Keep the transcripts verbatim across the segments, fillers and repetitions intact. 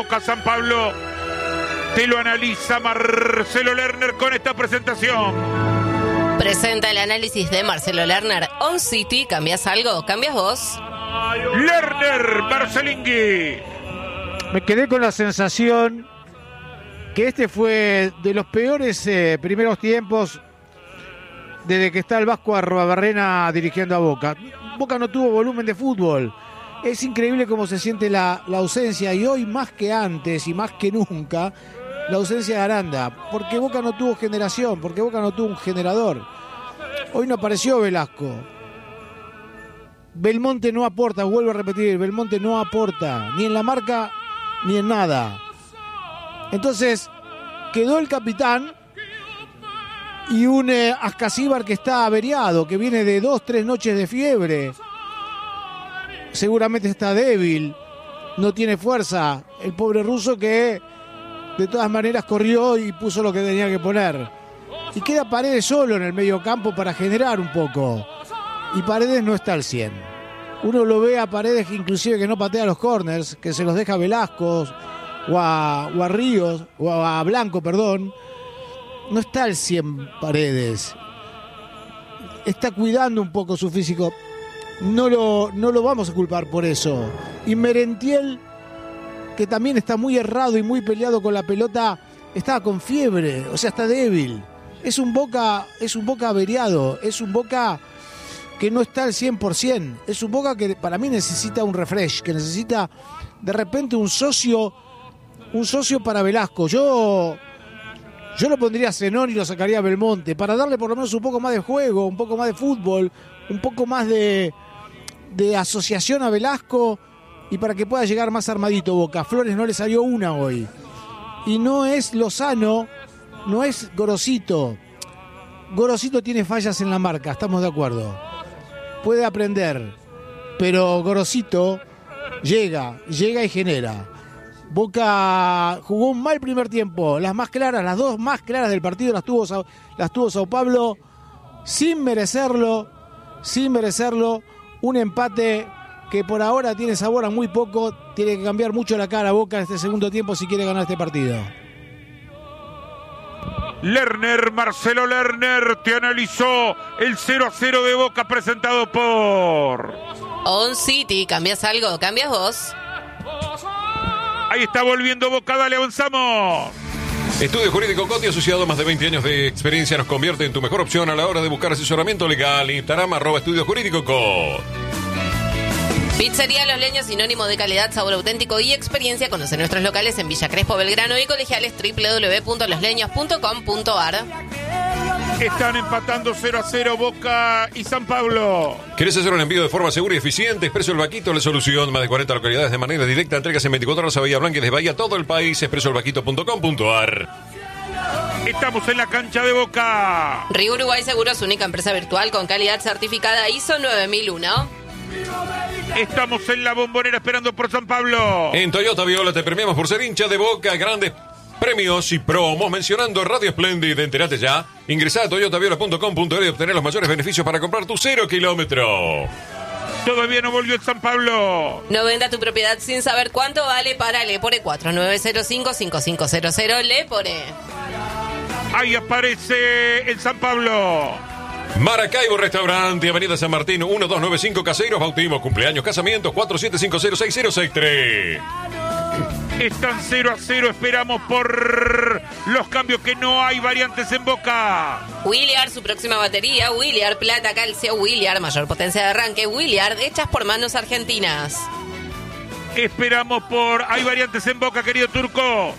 Boca San Pablo. Te lo analiza Marcelo Lerner con esta presentación. Presenta el análisis de Marcelo Lerner. On City, ¿cambias algo? ¿Cambias vos? Lerner, Marcelingui. Me quedé con la sensación que este fue de los peores eh, primeros tiempos desde que está el Vasco Arruabarrena dirigiendo a Boca. Boca no tuvo volumen de fútbol. Es increíble cómo se siente la, la ausencia, y hoy más que antes y más que nunca, la ausencia de Aranda. Porque Boca no tuvo generación, porque Boca no tuvo un generador. Hoy no apareció Velasco. Belmonte no aporta, vuelvo a repetir, Belmonte no aporta, ni en la marca, ni en nada. Entonces, quedó el capitán y un eh, Ascasíbar que está averiado, que viene de dos, tres noches de fiebre. Seguramente está débil, no tiene fuerza. El pobre ruso que de todas maneras corrió y puso lo que tenía que poner. Y queda Paredes solo en el medio campo para generar un poco. Y Paredes no está al cien. Uno lo ve a Paredes que inclusive que no patea los corners, que se los deja a Velasco o a, o a Ríos, o a Blanco, perdón. No está al cien Paredes. Está cuidando un poco su físico. No lo, no lo vamos a culpar por eso. Y Merentiel, que también está muy errado y muy peleado con la pelota, estaba con fiebre, o sea, está débil. Es un Boca, es un Boca averiado, es un Boca que no está al cien por ciento. Es un Boca que para mí necesita un refresh, que necesita de repente un socio, un socio para Velasco. Yo, yo lo pondría a Zenón y lo sacaría a Belmonte, para darle por lo menos un poco más de juego, un poco más de fútbol, un poco más de, de asociación a Velasco, y para que pueda llegar más armadito Boca. Flores no le salió una hoy. Y no es Lozano, no es Gorosito. Gorosito tiene fallas en la marca, estamos de acuerdo. Puede aprender, pero Gorosito llega, llega y genera. Boca jugó un mal primer tiempo. Las más claras, las dos más claras del partido las tuvo, las tuvo Sao Paulo, sin merecerlo, sin merecerlo. Un empate que por ahora tiene sabor a muy poco. Tiene que cambiar mucho la cara a Boca en este segundo tiempo si quiere ganar este partido. Lerner, Marcelo Lerner, te analizó el cero a cero de Boca presentado por On City, ¿cambias algo? ¿Cambias vos? Ahí está volviendo Boca, dale, avanzamos. Estudio Jurídico Coti, asociado a más de veinte años de experiencia, nos convierte en tu mejor opción a la hora de buscar asesoramiento legal. Instagram, arroba Estudio Jurídico Coti. Pizzería Los Leños, sinónimo de calidad, sabor auténtico y experiencia. Conoce nuestros locales en Villa Crespo, Belgrano y Colegiales, doble u doble u doble u punto los leños punto com punto a r. Están empatando cero a cero Boca y San Pablo. ¿Querés hacer un envío de forma segura y eficiente? Expreso El Vaquito, la solución. Más de cuarenta localidades de manera directa. Entregas en veinticuatro horas a Bahía Blanca y desde Bahía todo el país. expreso el vaquito punto com punto a r. Estamos en la cancha de Boca. Río Uruguay Seguros, única empresa virtual con calidad certificada I S O nueve mil uno. Estamos en la Bombonera esperando por San Pablo. En Toyota Viola te premiamos por ser hincha de Boca. Grandes premios y promos mencionando Radio Splendid. Entérate ya. Ingresá a toyota viola punto com punto a r y obtener los mayores beneficios para comprar tu cero kilómetro. Todavía no volvió el San Pablo. No venda tu propiedad sin saber cuánto vale para Lepore. Cuatro nueve cero cinco cinco cinco cero cero Lepore. Ahí aparece el San Pablo. Maracaibo Restaurante, Avenida San Martín, uno dos nueve cinco, Caseros, bautismos, cumpleaños, casamientos, cuatro siete cinco cero seis cero seis tres. Están cero a cero, esperamos por los cambios, que no hay variantes en Boca. Williard, su próxima batería, Williard, plata, calcio, Williard, mayor potencia de arranque, Williard, hechas por manos argentinas. Esperamos por... ¿Hay variantes en Boca, querido Turco?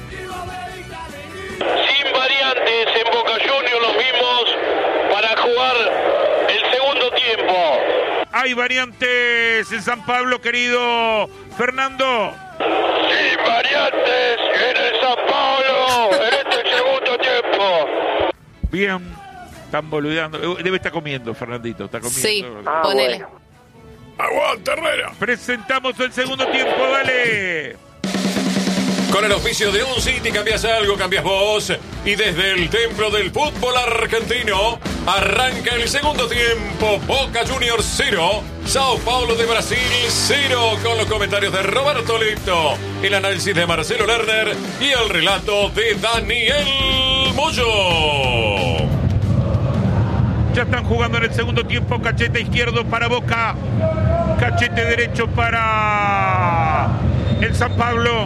Sin variantes en Boca Juniors, los vimos para jugar el segundo tiempo. Hay variantes en San Pablo, querido Fernando. Sin variantes en el San Pablo en este segundo tiempo. Bien, están boludeando. Debe estar comiendo, Fernandito. Está comiendo. Sí, ah, ponele. Bueno. ¡Aguanta, Herrera! Presentamos el segundo tiempo, dale. Con el oficio de On City, cambias algo, cambias vos. Y desde el templo del fútbol argentino, Arranca el segundo tiempo. Boca Juniors cero, Sao Paulo de Brasil cero. Con los comentarios de Roberto Lito, el análisis de Marcelo Lerner y el relato de Daniel Moyo. Ya están jugando en el segundo tiempo. Cachete izquierdo para Boca, cachete derecho para el San Pablo.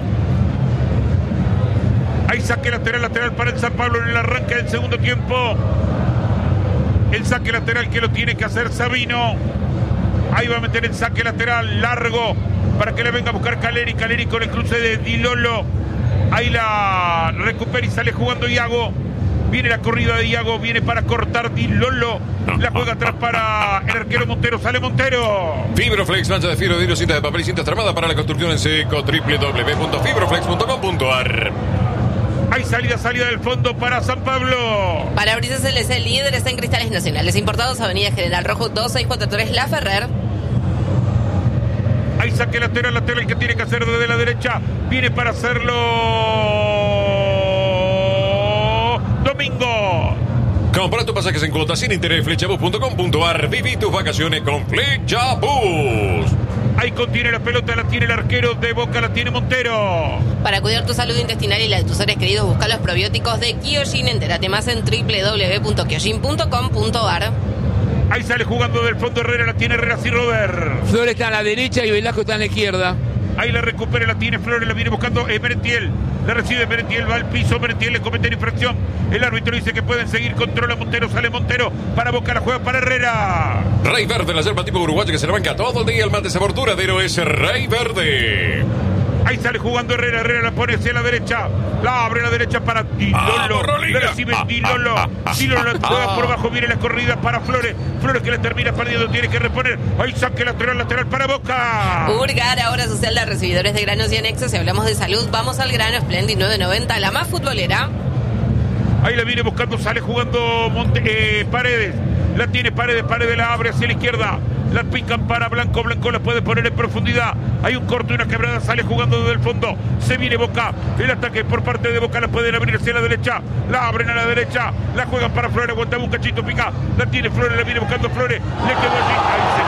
Hay saque lateral, lateral para el San Pablo en el arranque del segundo tiempo. El saque lateral que lo tiene que hacer Sabino. Ahí va a meter el saque lateral largo para que le venga a buscar Caleri. Caleri con el cruce de Di Lolo. Ahí la recupera y sale jugando Iago. Viene la corrida de Iago, viene para cortar Di Lolo. La juega atrás para el arquero Montero. Sale Montero. Fibroflex, mancha de fibra, vidrio, cinta de papel y cinta tramada para la construcción en seco. doble u doble u doble u punto fibroflex punto com punto a r. Hay salida, salida del fondo para San Pablo. Parabrisas L C, líderes en cristales nacionales importados, Avenida General Rojo dos seis cuatro tres, La Ferrer. Hay saque lateral, lateral que tiene que hacer desde la derecha. Viene para hacerlo Domingo. Compra tus pasajes en cuotas sin interés, flechabus punto com punto a r. Viví tus vacaciones con Flechabus. Ahí contiene la pelota, la tiene el arquero de Boca, la tiene Montero. Para cuidar tu salud intestinal y la de tus seres queridos, busca los probióticos de Kyojin. Entérate más en doble u doble u doble u punto kyojin punto com punto a r. Ahí sale jugando del fondo Herrera, la tiene Herrera y Robert. Flores está a la derecha y Velasco está a la izquierda. Ahí la recupera, la tiene Flores, la viene buscando eh, Merentiel. La recibe Merentiel, va al piso, Merentiel le comete una infracción. El árbitro dice que pueden seguir, controla Montero, sale Montero. Para Boca, la juega para Herrera. Rey Verde, la yerba tipo uruguaya que se la banca todo el día. El más de sabor duradero es Rey Verde. Ahí sale jugando Herrera, Herrera la pone hacia la derecha. La abre a la derecha para Di Lolo. La recibe Di Lolo. Di Lolo la juega por abajo, viene la corrida para Flores. Flores que la termina perdiendo, tiene que reponer. Ahí saque lateral, lateral para Boca. Urgar, ahora social de recibidores de granos y anexos. Si hablamos de salud, vamos al grano. Splendid nueve noventa, la más futbolera. Ahí la viene buscando, sale jugando Monte, eh, Paredes. La tiene Paredes, Paredes la abre hacia la izquierda. La pican para Blanco, Blanco la puede poner en profundidad. Hay un corto y una quebrada, sale jugando desde el fondo. Se viene Boca, el ataque por parte de Boca, la pueden abrir hacia la derecha. La abren a la derecha, la juegan para Flores, aguanta un cachito, pica. La tiene Flores, la viene buscando Flores. Le quedó allí, ahí se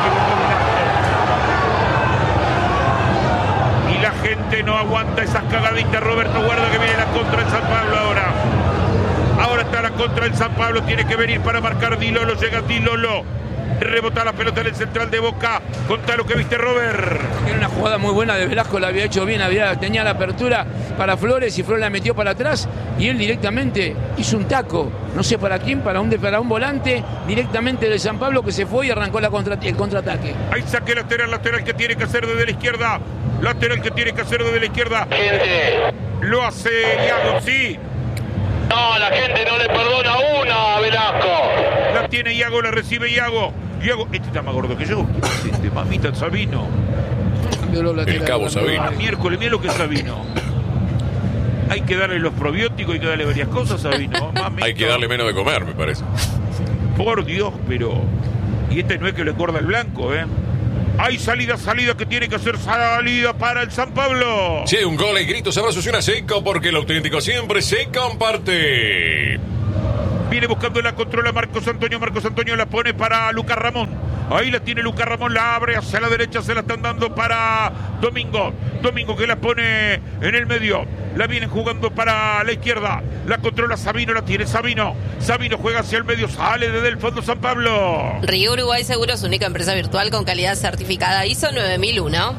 equivocó. Y la gente no aguanta esas cagaditas. Roberto guarda que viene la contra en San Pablo ahora. Ahora está la contra el San Pablo, tiene que venir para marcar Di Lolo, llega Di Lolo. Rebota la pelota en el central de Boca. Contá lo que viste, Robert. Era una jugada muy buena de Velasco, la había hecho bien, había, tenía la apertura para Flores y Flores la metió para atrás y él directamente hizo un taco, no sé para quién, para un, para un volante directamente de San Pablo que se fue y arrancó la contra, el contraataque. Ahí saque lateral, lateral que tiene que hacer desde la izquierda. Lateral que tiene que hacer desde la izquierda. Gente. Lo hace Iago, sí. No, la gente no le perdona una a Velasco. La tiene Iago, la recibe Iago. Iago, este está más gordo que yo. Este, mamita, Sabino. El cabo Sabino. Ah, miércoles, mira lo que es Sabino. Hay que darle los probióticos, hay que darle varias cosas, Sabino. Mamita. Hay que darle menos de comer, me parece. Por Dios, pero... Y este no es que le corda el blanco, ¿eh? Hay salida, salida que tiene que hacer salida para el San Pablo. Si hay un gol, hay gritos, abrazos y una seco, porque el auténtico siempre se comparte. Viene buscando la controla Marcos Antonio. Marcos Antonio la pone para Lucas Ramón. Ahí la tiene Lucas Ramón, la abre hacia la derecha, se la están dando para Domingo. Domingo que la pone en el medio. La vienen jugando para la izquierda. La controla Sabino, la tiene Sabino. Sabino juega hacia el medio, sale desde el fondo San Pablo. Río Uruguay Seguros, única empresa virtual con calidad certificada I S O nueve mil uno.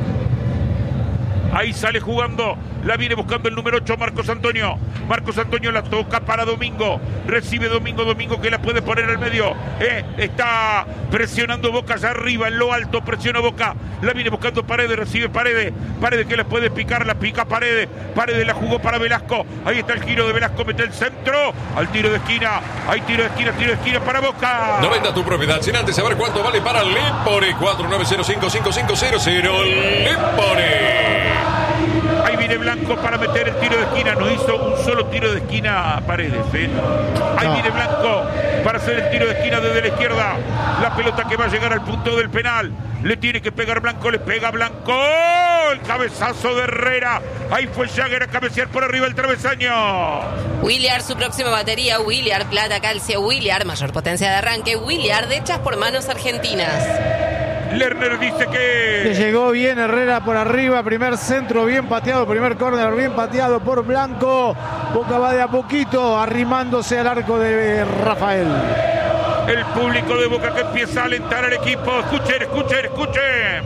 Ahí sale jugando, la viene buscando el número ocho, Marcos Antonio. Marcos Antonio la toca para Domingo. Recibe Domingo, Domingo que la puede poner al medio. Eh, está presionando Boca allá arriba, en lo alto, presiona Boca. La viene buscando Paredes, recibe Paredes. Paredes que la puede picar, la pica Paredes. Paredes la jugó para Velasco. Ahí está el giro de Velasco, mete el centro. Al tiro de esquina, hay tiro de esquina, tiro de esquina para Boca. No venda tu propiedad sin antes saber cuánto vale para Lepore. cuatro nueve cero cinco cinco cinco cero cero Lepore. Ahí viene viene Blanco para meter el tiro de esquina. No hizo un solo tiro de esquina a Paredes, ¿eh? Ahí no. Viene Blanco para hacer el tiro de esquina desde la izquierda. La pelota que va a llegar al punto del penal. Le tiene que pegar Blanco, le pega Blanco. El cabezazo de Herrera. Ahí fue Jagger a cabecear por arriba el travesaño. Williard, su próxima batería. Williard, plata, calcio. Williard, mayor potencia de arranque. Williard, hechas por manos argentinas. Lerner dice que... que llegó bien Herrera por arriba, primer centro bien pateado, primer córner bien pateado por Blanco. Boca va de a poquito arrimándose al arco de Rafael. El público de Boca que empieza a alentar al equipo. Escuchen, escuchen, escuchen.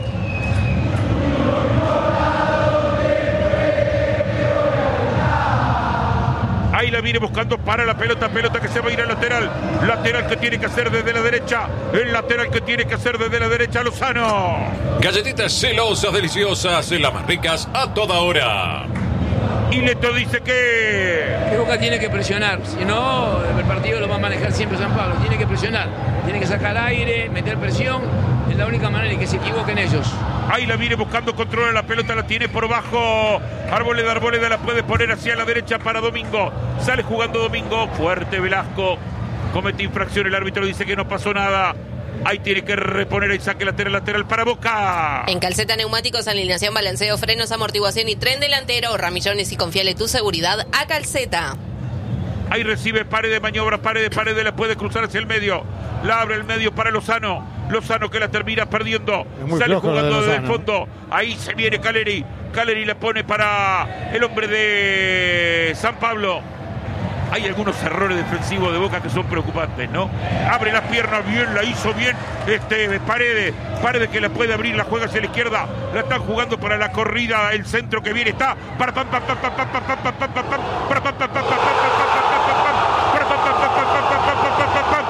Ahí la viene buscando para la pelota, pelota que se va a ir al lateral. Lateral que tiene que hacer desde la derecha. El lateral que tiene que hacer desde la derecha, Lozano. Galletitas celosas, deliciosas, las más ricas a toda hora. Y Leto dice que... que Boca tiene que presionar, si no el partido lo va a manejar siempre San Pablo. Tiene que presionar, tiene que sacar aire, meter presión. Es la única manera y que se equivoquen ellos. Ahí la viene buscando, controla la pelota, la tiene por bajo. Arboleda, Arboleda la puede poner hacia la derecha para Domingo. Sale jugando Domingo, fuerte Velasco. Comete infracción, el árbitro dice que no pasó nada. Ahí tiene que reponer el saque lateral, lateral para Boca. En Calceta Neumáticos, alineación, balanceo, frenos, amortiguación y tren delantero. Ramillones y confiale tu seguridad a Calceta. Ahí recibe Paredes, maniobra Paredes, Paredes la puede cruzar hacia el medio. La abre el medio para Lozano. Lozano que la termina perdiendo. Sale jugando desde el fondo. Ahí se viene Caleri. Caleri la pone para el hombre de San Pablo. Hay algunos errores defensivos de Boca que son preocupantes, ¿no? Abre las piernas bien, la hizo bien este Paredes. Paredes que la puede abrir, la juega hacia la izquierda. La están jugando para la corrida, el centro que viene está para pam pam pam pam pam pam pam pam pam pam pam para pam pam pam pam pam pam pam pam pam.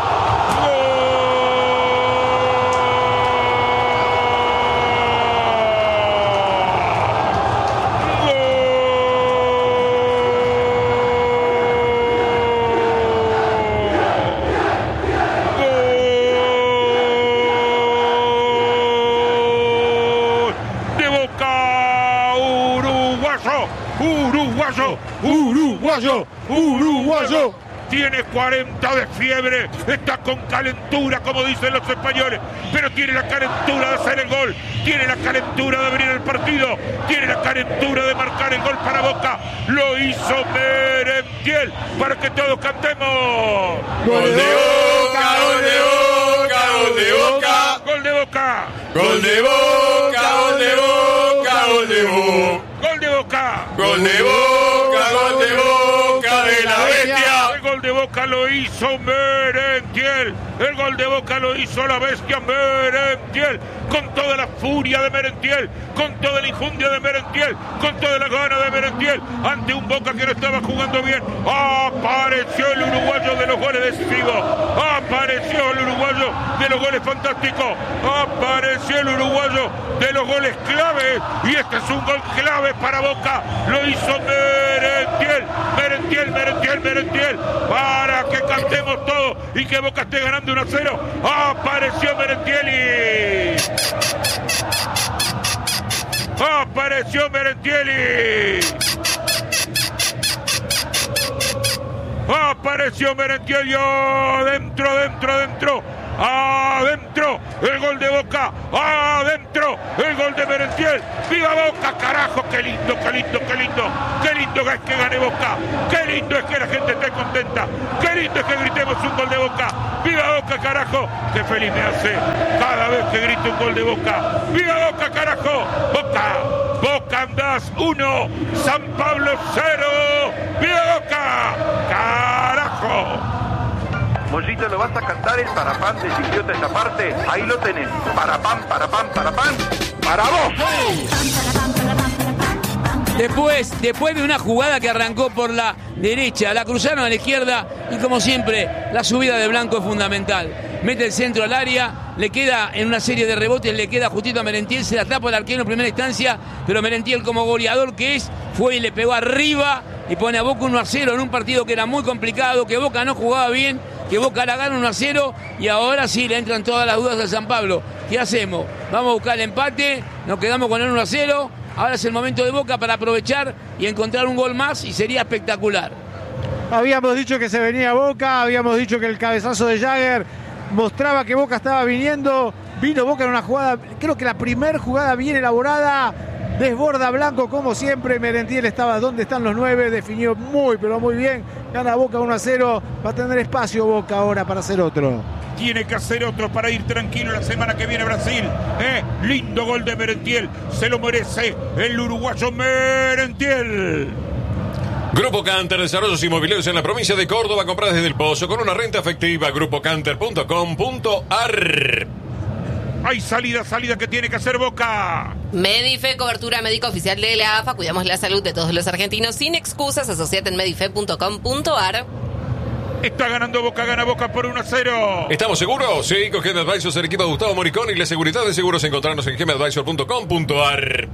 Uruguayo, uruguayo, uruguayo. Tiene cuarenta de fiebre, está con calentura, como dicen los españoles, pero tiene la calentura de hacer el gol, tiene la calentura de abrir el partido, tiene la calentura de marcar el gol para Boca. Lo hizo Merentiel para que todos cantemos. Gol de Boca, gol de Boca, gol de Boca, gol de Boca, gol de Boca, gol de Boca, gol de Boca. Gol de Boca. Gol de Boca, gol de Boca de la bestia. El gol de Boca lo hizo Merentiel. El gol de Boca lo hizo la bestia Merentiel. Con toda la furia de Merentiel, con toda la injundia de Merentiel, con toda la gana de Merentiel, ante un Boca que no estaba jugando bien. Apareció el uruguayo de los goles decisivos. Apareció el uruguayo de los goles fantásticos. Apareció el uruguayo de los goles claves. Y este es un gol clave para Boca. Lo hizo Merentiel. Merentiel, Merentiel, Merentiel. Para que cantemos todos y que Boca esté ganando uno a cero. Apareció Merentiel y... apareció Merentiel. Apareció Merentiel. Yo dentro, dentro, dentro. Adentro, el gol de Boca. Adentro, el gol de Merentiel. ¡Viva Boca, carajo! ¡Qué lindo, qué lindo, qué lindo! ¡Qué lindo es que gane Boca! ¡Qué lindo es que la gente esté contenta! ¡Qué lindo es que gritemos un gol de Boca! ¡Viva Boca, carajo! ¡Qué feliz me hace cada vez que grito un gol de Boca! ¡Viva Boca, carajo! ¡Boca! ¡Boca andás uno! ¡San Pablo cero! ¡Viva Boca! ¡Carajo! Mollito, ¿lo vas a cantar el parapán del idiota esa parte? Ahí lo tenés. Parapán, parapán, parapán. ¡Para vos! Después, después de una jugada que arrancó por la derecha, la cruzaron a la izquierda y como siempre, la subida de Blanco es fundamental. Mete el centro al área, le queda en una serie de rebotes, le queda justito a Merentiel, se la tapa el arquero en primera instancia, pero Merentiel como goleador que es, fue y le pegó arriba y pone a Boca uno a cero en un partido que era muy complicado, que Boca no jugaba bien, que Boca la gana uno a cero y ahora sí le entran todas las dudas a San Pablo. ¿Qué hacemos? Vamos a buscar el empate, nos quedamos con el uno a cero Ahora es el momento de Boca para aprovechar y encontrar un gol más y sería espectacular. Habíamos dicho que se venía Boca, habíamos dicho que el cabezazo de Jagger mostraba que Boca estaba viniendo. Vino Boca en una jugada, creo que la primera jugada bien elaborada. Desborda Blanco como siempre. Merentiel estaba donde están los nueve. Definió muy pero muy bien. Gana Boca uno a cero. Va a tener espacio Boca ahora para hacer otro. Tiene que hacer otro para ir tranquilo la semana que viene Brasil. ¿eh? Lindo gol de Merentiel. Se lo merece el uruguayo Merentiel. Grupo Canter, desarrollos inmobiliarios en la provincia de Córdoba. Comprar desde el Pozo con una renta efectiva. grupo canter punto com punto ar. Hay salida, salida que tiene que hacer Boca. Medife, cobertura médica oficial de la A F A. Cuidamos la salud de todos los argentinos sin excusas. Asociate en medife punto com punto ar. Está ganando Boca, gana Boca por uno a cero. ¿Estamos seguros? Sí, con Gem Advisors, el equipo de Gustavo Moricón y la seguridad de seguros. Encontrarnos en gem advisor punto com punto ar.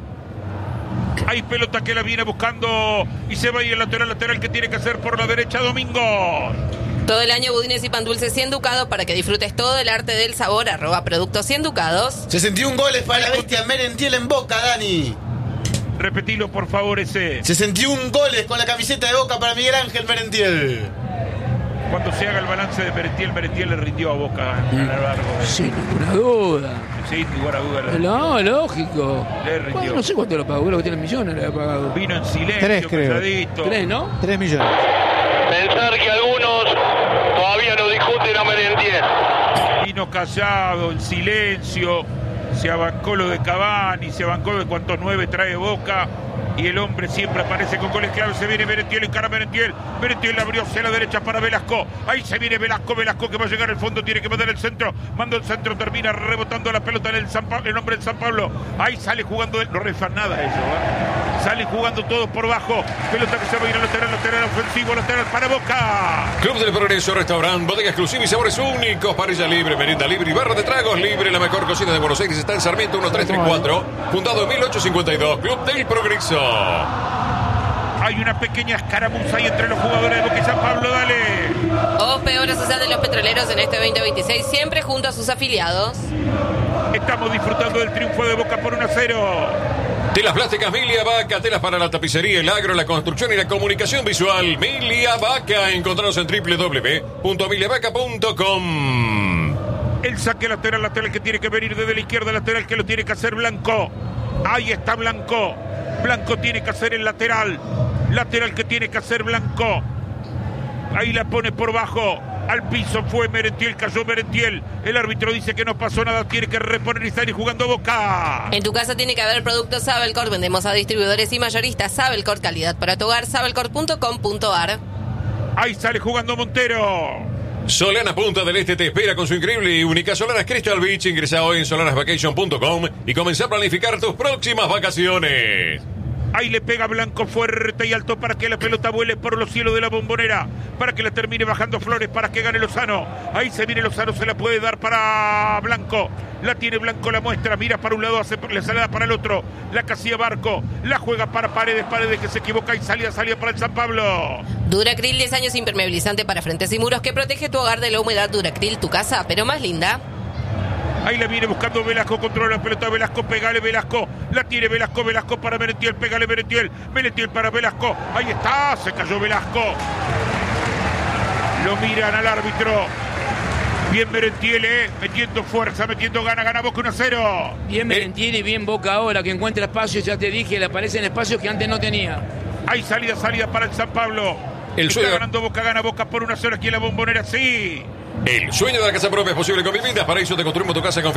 Hay pelota que la viene buscando y se va a ir el lateral, lateral que tiene que hacer por la derecha Domingo. Todo el año budines y pan dulces cien ducados para que disfrutes todo el arte del sabor. Arroba productos cien ducados. sesenta y un goles para la bestia Merentiel en Boca, Dani. Repetilo por favor ese. sesenta y un goles con la camiseta de Boca para Miguel Ángel Merentiel. Cuando se haga el balance de Merentiel, Merentiel le rindió a Boca a lo largo. Sin ninguna duda. Sin ninguna duda. Le No, lógico. Le rindió. Bueno, no sé cuánto lo pagó, creo que tiene millones le había pagado. Vino en silencio, Tres, creo. calladito. Tres, ¿no? Tres millones. Pensar que algunos todavía no discuten a Merentiel. Vino callado, en silencio. Se abancó lo de Cavani, se abancó de cuantos nueve trae Boca. Y el hombre siempre aparece con goles claves. Se viene Merentiel, encara Merentiel. Merentiel abrió hacia la derecha para Velasco. Ahí se viene Velasco, Velasco que va a llegar al fondo. Tiene que mandar el centro. Manda el centro, termina rebotando la pelota en el, San Pa- el hombre del San Pablo. Ahí sale jugando, no refan nada eso, ¿eh? Sale jugando todo por bajo. Pelota que se va a ir al lateral, lateral ofensivo, lateral para Boca. Club del Progreso, restaurante, bodega exclusiva y sabores únicos. Parrilla libre, merienda libre y barra de tragos libre. La mejor cocina de Buenos Aires está en Sarmiento mil trescientos treinta y cuatro. Fundado en mil ochocientos cincuenta y dos. Club del Progreso. Hay una pequeña escaramuza ahí entre los jugadores de Boca y San Pablo, dale. O peor asociados de los petroleros en este veinte veintiséis, siempre junto a sus afiliados. Estamos disfrutando del triunfo de Boca por uno a cero. Telas plásticas Milia Vaca, telas para la tapicería, el agro, la construcción y la comunicación visual. Milia Vaca, encontranos en doble u doble u doble u punto milia vaca punto com. El saque lateral, lateral que tiene que venir desde la izquierda, lateral que lo tiene que hacer Blanco. Ahí está Blanco. Blanco tiene que hacer el lateral. Lateral que tiene que hacer Blanco. Ahí la pone por bajo. Al piso fue Merentiel, cayó Merentiel. El árbitro dice que no pasó nada, tiene que reponer y salir jugando Boca. En tu casa tiene que haber productos Sabelcor. Vendemos a distribuidores y mayoristas. Sabelcor, calidad para tu hogar. sabelcor punto com punto ar. Ahí sale jugando Montero. Solana Punta del Este te espera con su increíble y única Solanas Crystal Beach. Ingresa hoy en solanas vacation punto com y comenzá a planificar tus próximas vacaciones. Ahí le pega Blanco fuerte y alto para que la pelota vuele por los cielos de la Bombonera, para que la termine bajando Flores, para que gane Lozano. Ahí se viene Lozano, se la puede dar para Blanco. La tiene Blanco, la muestra, mira para un lado, hace la salida para el otro. La casilla Barco, la juega para Paredes, Paredes que se equivoca y salida, salida para el San Pablo. Duracril, diez años impermeabilizante para frentes y muros que protege tu hogar de la humedad. Duracril, tu casa, pero más linda. Ahí la viene buscando Velasco, controla la pelota Velasco, pegale Velasco, la tiene Velasco, Velasco para Merentiel, pegale Merentiel, Merentiel para Velasco, ahí está, se cayó Velasco. Lo miran al árbitro. Bien Merentiel, eh, metiendo fuerza, metiendo gana, gana Boca uno a cero. Bien Merentiel y bien Boca ahora, que encuentra espacios, ya te dije, le aparecen espacios que antes no tenía. Hay salida, salida para el San Pablo. El Está sueño... ganando Boca, gana Boca por una sola aquí en la Bombonera, sí. El sueño de la casa propia es posible con Viviendas Paraíso. Te construimos tu casa con